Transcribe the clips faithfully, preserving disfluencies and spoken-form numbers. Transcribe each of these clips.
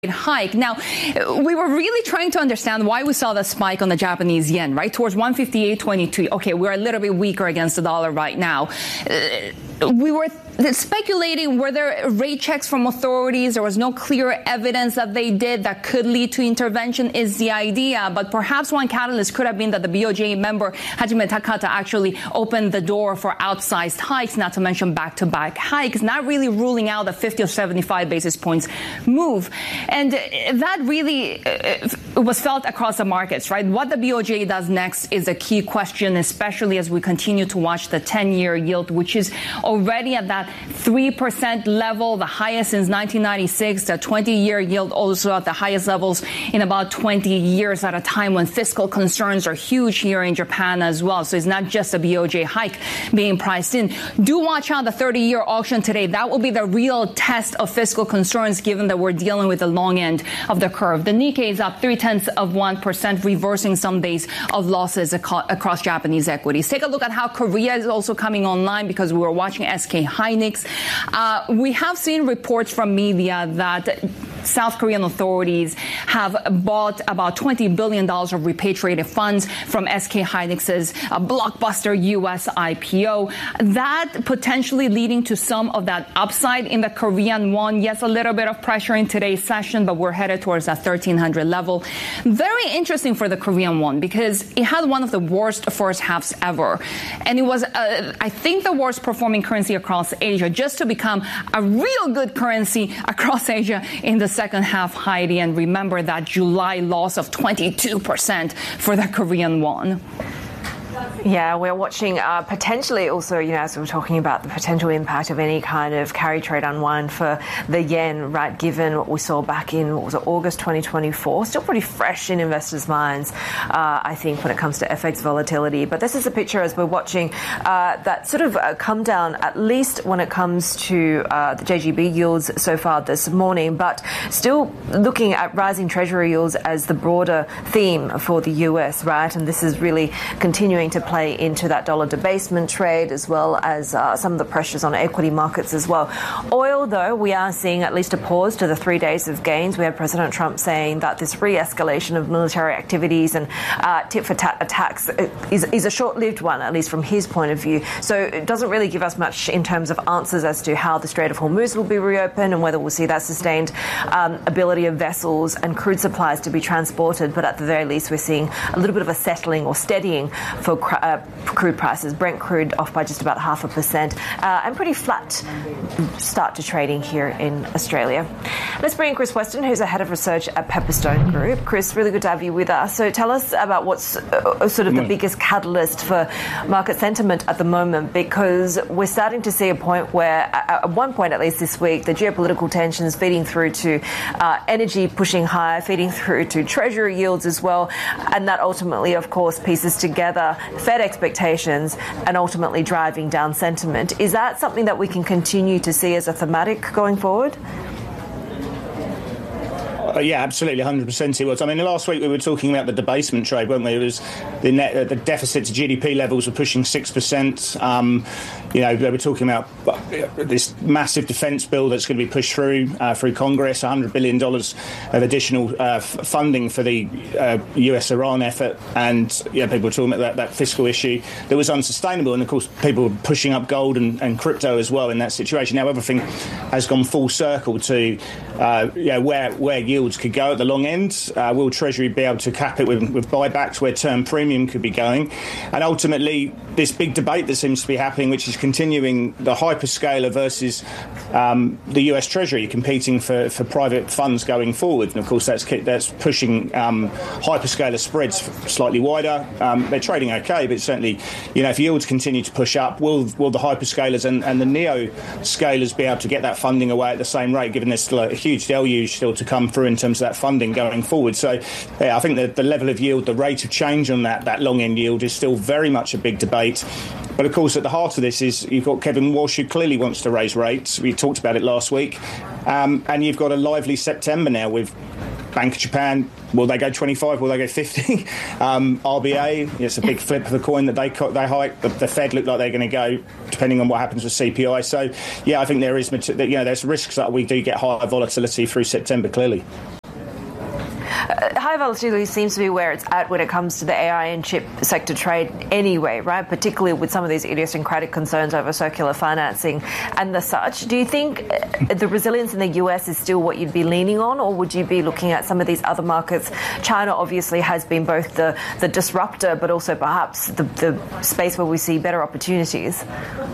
hike. Now, we were really trying to understand why we saw the spike on the Japanese yen, right? Towards one fifty-eight twenty-two. Okay, we're a little bit weaker against the dollar right now. Uh, we were speculating, were there rate checks from authorities? There was no clear evidence that they did that could lead to intervention is the idea. But perhaps one catalyst could have been that the B O J member, Hajime Takata, actually opened the door for outsized hikes, not to mention back-to-back hikes, not really ruling out a fifty or seventy-five basis points move. And that really was felt across the markets, right? What the B O J does next is a key question, especially as we continue to watch the ten-year yield, which is already at that three percent level, the highest since nineteen ninety-six. The twenty-year yield also at the highest levels in about twenty years, at a time when fiscal concerns are huge here in Japan as well. So it's not just a B O J hike being priced in. Do watch out the thirty-year auction today. That will be the real test of fiscal concerns, given that we're dealing with the long end of the curve. The Nikkei is up three-tenths of one percent, reversing some days of losses ac- across Japanese equities. Take a look at how Korea is also coming online, because we were watching S K Hynix. Uh, we have seen reports from media that South Korean authorities have bought about twenty billion dollars of repatriated funds from S K Hynix's uh, blockbuster U S I P O. That potentially leading to some of that upside in the Korean won. Yes, a little bit of pressure in today's session, but we're headed towards that thirteen hundred level. Very interesting for the Korean won, because it had one of the worst first halves ever. And it was, uh, I think, the worst performing currency across Asia, just to become a real good currency across Asia in the second half, Heidi. And remember that July loss of twenty-two percent for the Korean won. Yeah, we're watching uh, potentially also, you know, as we were talking about the potential impact of any kind of carry trade unwind for the yen, right, given what we saw back in, what was it, August twenty twenty-four. Still pretty fresh in investors' minds, uh, I think, when it comes to F X volatility. But this is a picture as we're watching uh, that sort of uh, come down, at least when it comes to uh, the J G B yields so far this morning, but still looking at rising treasury yields as the broader theme for the U S, right? And this is really continuing to play into that dollar debasement trade, as well as uh, some of the pressures on equity markets as well. Oil, though, we are seeing at least a pause to the three days of gains. We had President Trump saying that this re-escalation of military activities and uh, tit-for-tat attacks is, is a short-lived one, at least from his point of view. So it doesn't really give us much in terms of answers as to how the Strait of Hormuz will be reopened and whether we'll see that sustained um, ability of vessels and crude supplies to be transported. But at the very least, we're seeing a little bit of a settling or steadying for Uh, crude prices. Brent crude off by just about half a percent uh, and pretty flat start to trading here in Australia. Let's bring in Chris Weston, who's the head of research at Pepperstone Group. Chris, really good to have you with us. So tell us about what's uh, sort of the biggest catalyst for market sentiment at the moment, because we're starting to see a point where, at one point at least this week, the geopolitical tensions feeding through to uh, energy pushing higher, feeding through to treasury yields as well, and that ultimately, of course, pieces together Fed expectations and ultimately driving down sentiment. Is that something that we can continue to see as a thematic going forward? Uh, yeah, absolutely, one hundred percent it was. I mean, last week we were talking about the debasement trade, weren't we? It was the net, uh, the deficit to G D P levels were pushing six percent. Um, you know, they were talking about this massive defence bill that's going to be pushed through uh, through Congress, one hundred billion dollars of additional uh, f- funding for the uh, U S Iran effort. And, yeah, people were talking about that, that fiscal issue that was unsustainable. And, of course, people were pushing up gold and, and crypto as well in that situation. Now everything has gone full circle to, uh, you know, where, where yields could go at the long end. Uh, will Treasury be able to cap it with, with buybacks, where term premium could be going? And ultimately, this big debate that seems to be happening, which is continuing, the hyperscaler versus um, the U S Treasury competing for, for private funds going forward. And, of course, that's that's pushing um, hyperscaler spreads slightly wider. Um, they're trading okay, but certainly, you know, if yields continue to push up, will will the hyperscalers and, and the neo-scalers be able to get that funding away at the same rate, given there's still a huge deluge still to come through in terms of that funding going forward? So, yeah, I think that the level of yield, the rate of change on that, that long-end yield is still very much a big debate. But, of course, at the heart of this is you've got Kevin Walsh, who clearly wants to raise rates. We talked about it last week. Um, and you've got a lively September now with Bank of Japan, will they go twenty-five? Will they go fifty? um, R B A, it's a big flip of the coin that they they hike. The, the Fed look like they're going to go, depending on what happens with C P I. So, yeah, I think there is, you know, there's risks that we do get higher volatility through September, clearly. Uh, high volatility seems to be where it's at when it comes to the A I and chip sector trade anyway, right? Particularly with some of these idiosyncratic concerns over circular financing and the such. Do you think the resilience in the U S is still what you'd be leaning on, or would you be looking at some of these other markets? China obviously has been both the, the disruptor, but also perhaps the, the space where we see better opportunities.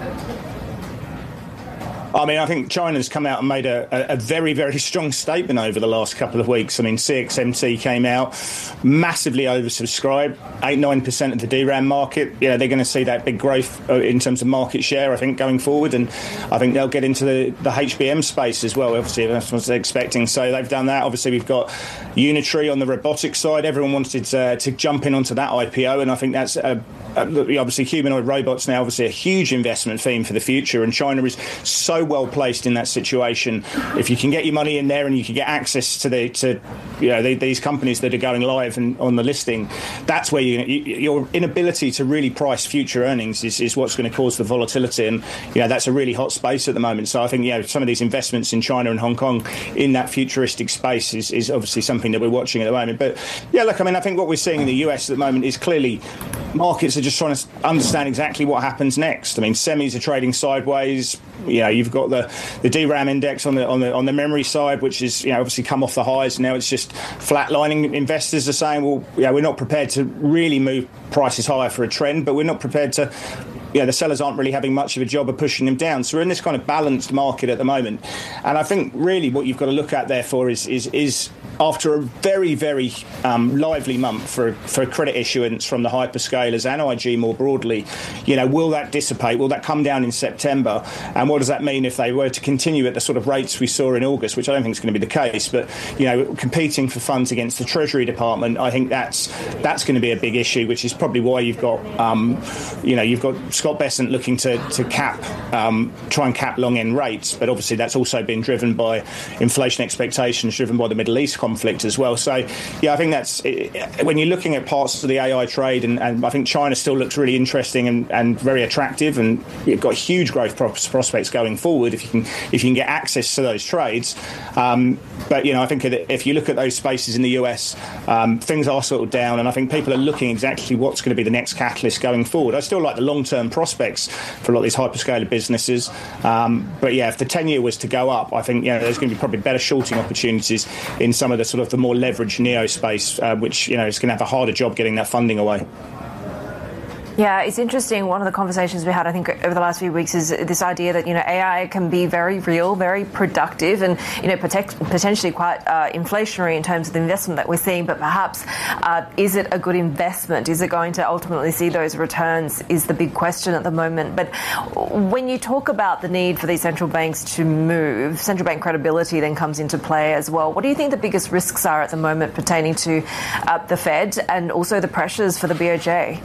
I mean, I think China's come out and made a, a very, very strong statement over the last couple of weeks. I mean, C X M T came out, massively oversubscribed, eight, nine percent of the D RAM market. You know, they're going to see that big growth in terms of market share, I think, going forward. And I think they'll get into the, the H B M space as well, obviously, that's what they're expecting. So they've done that. Obviously, we've got Unitree on the robotics side. Everyone wanted uh, to jump in onto that I P O, and I think that's a, a, obviously humanoid robots now, obviously a huge investment theme for the future. And China is so well placed in that situation. If you can get your money in there and you can get access to the to you know the, these companies that are going live and on the listing, that's where you, you, your inability to really price future earnings is, is what's going to cause the volatility. And you know that's a really hot space at the moment. So I think you know some of these investments in China and Hong Kong in that futuristic space is, is obviously something that we're watching at the moment. But yeah, look, I mean, I think what we're seeing in the U S at the moment is clearly markets are just trying to understand exactly what happens next. I mean, semis are trading sideways. You know, you've got the, the D RAM index on the on the on the memory side, which is you know obviously come off the highs. Now it's just flatlining. Investors are saying, well, yeah, we're not prepared to really move prices higher for a trend, but we're not prepared to. Yeah, the sellers aren't really having much of a job of pushing them down. So we're in this kind of balanced market at the moment. And I think really what you've got to look at therefore is is, is after a very, very um, lively month for, for credit issuance from the hyperscalers and I G more broadly, you know, will that dissipate? Will that come down in September? And what does that mean if they were to continue at the sort of rates we saw in August, which I don't think is going to be the case. But, you know, competing for funds against the Treasury Department, I think that's that's going to be a big issue, which is probably why you've got, um, you know, you've got Scott Bessent looking to, to cap, um, try and cap long-end rates. But obviously that's also been driven by inflation expectations, driven by the Middle East conflict as well. So, yeah, I think that's, when you're looking at parts of the A I trade, and, and I think China still looks really interesting and, and very attractive, and you've got huge growth prospects going forward if you can if you can get access to those trades. Um, but, you know, I think if you look at those spaces in the U S, um, things are sort of down, and I think people are looking exactly what's going to be the next catalyst going forward. I still like the long-term prospects for a lot of these hyperscaler businesses. Um, but, yeah, if the ten-year was to go up, I think, you know, there's going to be probably better shorting opportunities in some of the sort of the more leveraged neo space, uh, which, you know, is going to have a harder job getting that funding away. Yeah, it's interesting. One of the conversations we had, I think, over the last few weeks is this idea that, you know, A I can be very real, very productive and, you know, protect, potentially quite uh, inflationary in terms of the investment that we're seeing. But perhaps, uh, is it a good investment? Is it going to ultimately see those returns is the big question at the moment. But when you talk about the need for these central banks to move, central bank credibility then comes into play as well. What do you think the biggest risks are at the moment pertaining to uh, the Fed and also the pressures for the B O J?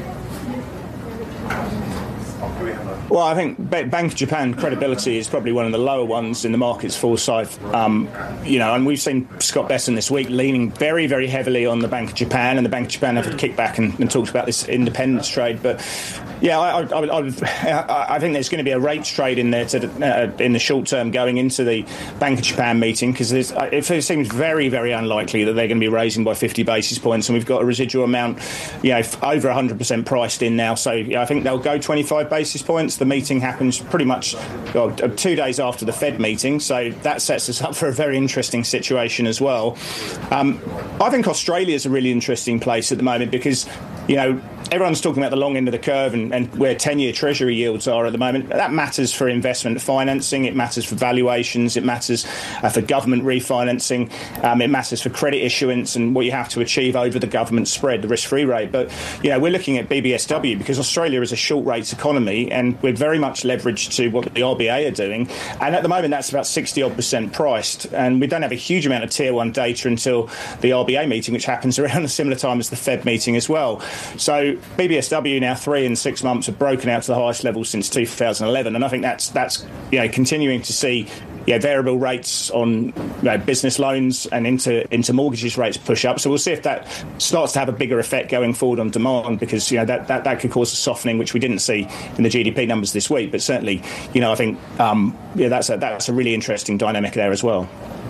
Well, I think Bank of Japan credibility is probably one of the lower ones in the market's foresight. Um, you know, and we've seen Scott Bessent this week leaning very, very heavily on the Bank of Japan, and the Bank of Japan have kicked back and, and talked about this independence trade. But yeah, I, I, I, I think there's going to be a rates trade in there to, uh, in the short term going into the Bank of Japan meeting, because it seems very, very unlikely that they're going to be raising by fifty basis points, and we've got a residual amount, you know, over one hundred percent priced in now. So yeah, I think they'll go twenty-five basis points. The meeting happens pretty much well, two days after the Fed meeting, so that sets us up for a very interesting situation as well. Um, I think Australia is a really interesting place at the moment because, you know, everyone's talking about the long end of the curve and, and where ten-year Treasury yields are at the moment. That matters for investment financing. It matters for valuations. It matters uh, for government refinancing. Um, it matters for credit issuance and what you have to achieve over the government spread, the risk-free rate. But, you know, we're looking at B B S W because Australia is a short rates economy and we're very much leveraged to what the R B A are doing. And at the moment, that's about sixty-odd percent priced. And we don't have a huge amount of tier one data until the R B A meeting, which happens around a similar time as the Fed meeting as well. So B B S W now three and six months have broken out to the highest level since two thousand eleven, and I think that's that's you know continuing to see yeah, variable rates on you know, business loans and into into mortgages rates push up. So we'll see if that starts to have a bigger effect going forward on demand, because you know that, that, that could cause a softening, which we didn't see in the G D P numbers this week. But certainly, you know, I think um, yeah, that's a, that's a really interesting dynamic there as well.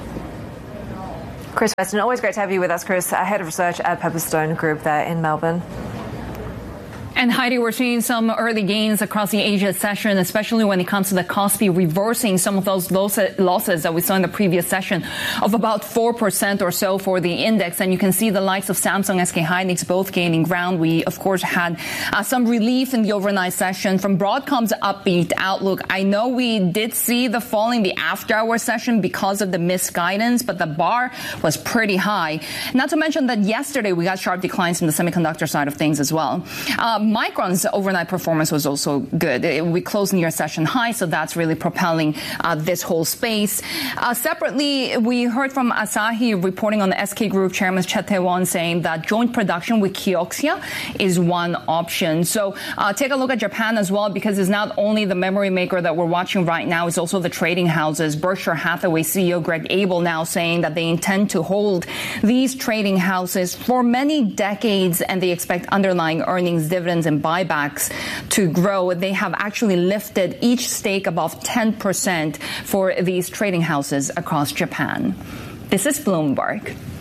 Chris Weston, always great to have you with us, Chris, Head of Research at Pepperstone Group there in Melbourne. And Heidi, we're seeing some early gains across the Asia session, especially when it comes to the Kospi reversing some of those losses that we saw in the previous session of about four percent or so for the index. And you can see the likes of Samsung, S K Hynix both gaining ground. We, of course, had uh, some relief in the overnight session from Broadcom's upbeat outlook. I know we did see the fall in the after-hour session because of the missed guidance, but the bar was pretty high. Not to mention that yesterday we got sharp declines from the semiconductor side of things as well. Um, Micron's overnight performance was also good. It, we closed near session high, so that's really propelling uh, this whole space. Uh, separately, we heard from Asahi reporting on the S K Group chairman Chet Tae-won saying that joint production with Kioxia is one option. So uh, take a look at Japan as well, because it's not only the memory maker that we're watching right now, it's also the trading houses. Berkshire Hathaway C E O Greg Abel now saying that they intend to hold these trading houses for many decades, and they expect underlying earnings, dividends, and buybacks to grow. They have actually lifted each stake above ten percent for these trading houses across Japan. This is Bloomberg.